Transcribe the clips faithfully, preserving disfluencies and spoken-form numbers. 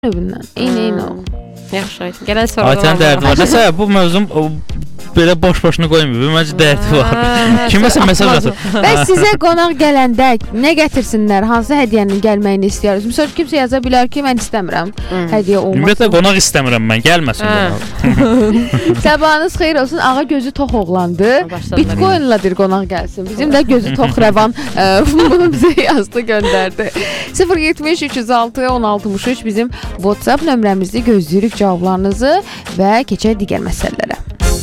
Evindən. Eyni-eyni o. Yaxşı, gələn sorular. Aytən dərdi var. Nəsə bu mövzum belə boş-boşuna qoymuyor. Məncə dərdi var. Kiməsə mesaj atır. Və sizə qonaq gələndə nə gətirsinlər? Hansı hədiyyənin gəlməyini istəyirsiniz? Məsələn, kimsə yaza bilər ki, mən istəmirəm. Hədiyyə olmasın. Ümumiyyətlə qonaq istəmirəm mən. Gəlməsin qonaq. Sabahınız xeyir olsun. Ağa gözü tox oğlandı. Bitcoin'la bir qonaq gəlsin. Bizim də gözü tox Rəvan bunu bizə yazdı, göndərdi. sıfır yetmiş üç yüz altı on altmış üç bizim WhatsApp nömrəmizi gözləyirik cavablarınızı və keçək digər məsələlərə.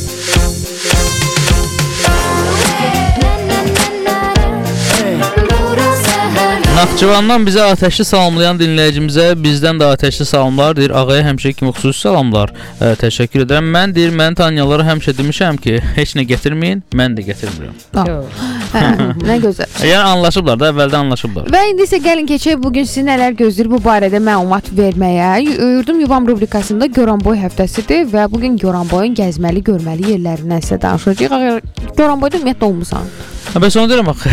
Naxçıvandan bizə atəşli salamlayan dinləyicimizə bizdən də atəşli salamlar. Deyir, ağaya həmişə kimi xüsusi salamlar. Ə, təşəkkür edirəm. Mən deyir, məni tanıyanlara həmişə demişəm ki, heç nə gətirməyin, mən də gətirmirəm. Hə, nə gözəl. Yəni anlaşıblar da, əvvəldən anlaşıblar. Və indi isə gəlin keçək bugün sizi nələr gözləyir bu barədə məlumat verməyə. Yurdum Yuvam rubrikasında Goranboy həftəsidir və bugün Goranboyun gəzməli, görməli yerlərindən sizə danışacağıq. Goranboyda ümumiyyətlə olmusan? Bəs onu deyirəm axı.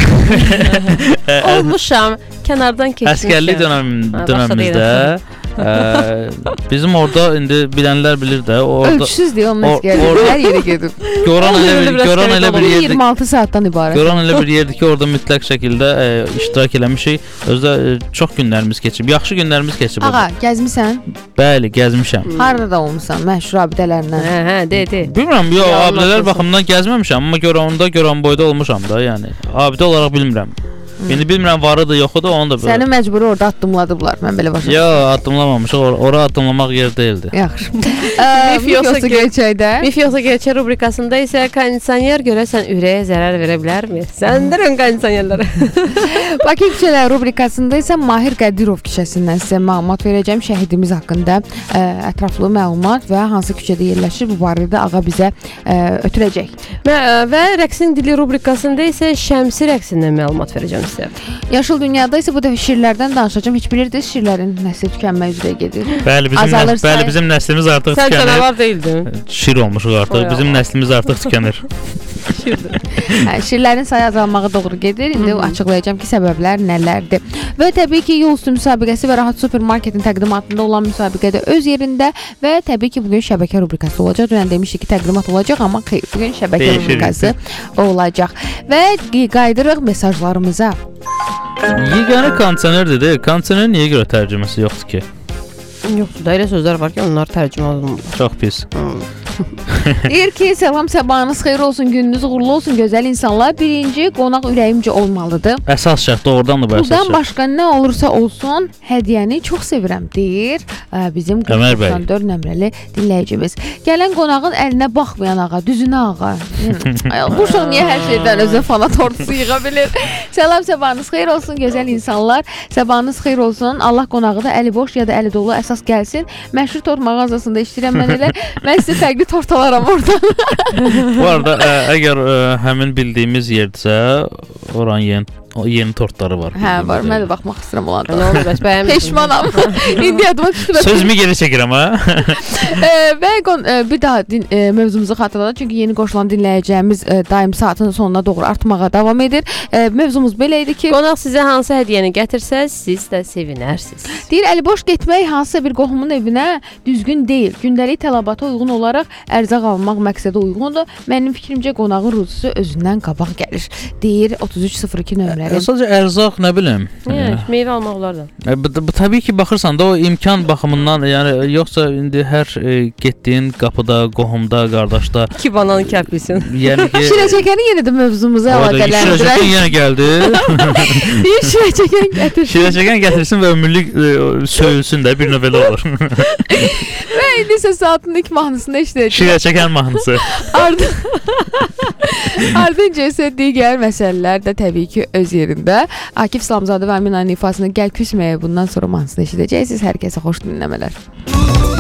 Olmuşam, kənardan keçmişəm. Əskərlik dönəm, dönəmimizdə ə, bizim orada indi bilənlər bilir də. Ölçüsüz deyə onun əskərlik hər yerə gedib. Goran elə bir, Goran elə bir yerdir. iyirmi altı saatdan ibarət. Goran elə bir yerdir ki, orada mütləq şəkildə ə, iştirak eləmişik. Özdə ə, çox günlərimiz keçib, yaxşı günlərimiz keçib. Ağa, gəzmisən? Bəli, gəzmişəm. Harada da olmusan? Məşhur abidələrindən. Hə, hə, de, de. Bilmirəm, yox, abidələr baxımından gəzməmişəm, amma Goranda, Goranboyda olmuşam da, yəni. Abidə olaraq bilmirəm. İndi bilmirəm varıdır, yoxudur, onu da səni məcburi orada addımladıblar, mən belə başa. Yox, addımlamamışıq, or ora addımlamaq yer deyildi. Yaxşı. Mif yoxsa gerçəkdə? Mif yoxsa gerçək rubrikasında isə kondisioner görəsən ürəyə zərər verə bilərmi? Səndirəm kondisionerləri. Bakı küçələri rubrikasında isə Mahir Qədirov küçəsindən sizə məlumat verəcəm şəhidimiz haqqında ə, ətraflı məlumat və hansı küçədə yerləşir bu barədə ağa bizə ə, ötürəcək. Və, və rəqsin dili rubrikasında isə Şəmsi rəqsindən məlumat verəcəm. Yaşıl dünyada isə bu dəfə şirlərdən danışacağım. Heç bilirdiniz şirlərin nəsli tükənmək üzrə gedir. Bəli, bizim, nəs bəli, bizim nəslimiz artıq sən tükənir. Sən canavar deyildin. Şir olmuşuq artıq. Oy, bizim nəslimiz artıq tükənir. Hə, şirlərin sayı azalmağa doğru gedir. İndi Hı -hı. açıqlayacağam ki, səbəblər nələrdir. Və təbii ki, yol üstü müsabiqəsi və Rahat Supermarketin təqdimatında olan müsabiqədə öz yerində və təbii ki, bugün şəbəkə rubrikası olacaq. Dünən demişdik ki, təqdimat olacaq, amma xeyr, bugün şəbəkə Değişir rubrikası olacaq. Və qaydırıq mesajlarımıza. Yeganə kondisioner dedi. Kondisioner niyə görə tərcüməsi yoxdur ki? Yoxdur da, elə sözlər var ki, onlar tərcümə olunmur. Çox pis. Deyir ki, salam, sabahınız xeyir olsun, gününüz uğurlu olsun, gözəl insanlar. Birinci, qonaq ürəyimcə olmalıdır. Əsas şərt, doğrudan da bu əsas şərt. Buradan başqa nə olursa olsun, hədiyyəni çox sevirəm, deyir bizim doxsan dörd nömrəli dinləyicimiz. Gələn qonağın əlinə baxmayan ağa, düzünə ağa. Bu uşaq niyə hər şeydən özə fanat ordusu yığa bilir? Salam, sabahınız xeyir olsun, gözəl insanlar. Sabahınız xeyir olsun. Allah qonağı da əli boş ya da əli dolu əsas gəlsin. Məşhur tort mağazasında işləyirəm mən elə. Mən sizə fərqli tort alaram oradan. Bu arada ə, əgər ə, həmin bildiyimiz yerdirsə, oranın yeni, yeni tortları var. Hə, var. Mən də baxmaq istəyirəm onlarda. Nə olur, bəs bəyənmişəm. Peşmanam. İndi adıma düşdüm. Sözümü geri çəkirəm, ha? e, və e, bir daha din, e, mövzumuzu xatırladaq. Çünki yeni qoşulan dinləyəcəyimiz e, daim saatın sonuna doğru artmağa davam edir. E, mövzumuz belə idi ki, qonaq sizə hansı hədiyyəni gətirsə, siz də sevinərsiniz. Deyir, əli boş getmək hansısa bir qohumun evinə düzgün deyil. Gündəlik tələbata uyğun olaraq ərzaq almaq məqsədə uyğundur. Mənim fikrimcə qonağın ruzusu özündən qabaq gəlir. Deyir otuz üç sıfır iki nömrəli. Sadəcə ərzaq, nə bilim. Yəni, meyvə almaq olar da. E, bu, bu, təbii ki, baxırsan da o imkan baxımından, yəni yoxsa indi hər e, getdiyin qapıda, qohumda, qardaşda iki banan kəpisin. Yəni ki, şirə çəkəni yenə də mövzumuza əlaqələndirək. Şirə çəkən yenə gəldi. Deyir, şirə çəkən gətirsin. Şirə çəkən gətirsin və ömürlük e, söyülsün də, bir növ elə olur. Və indi isə saatın ilk mahnısında işləyəcək. Şirə çəkən mahnısı. Ard Ardınca isə digər məsələlər də təbii ki öz yerində. Akif İslamzadə və Əmin Ayın ifasını gəl küsməyə bundan sonra mahnısını eşidəcəksiniz. Hər kəsə xoş dinləmələr.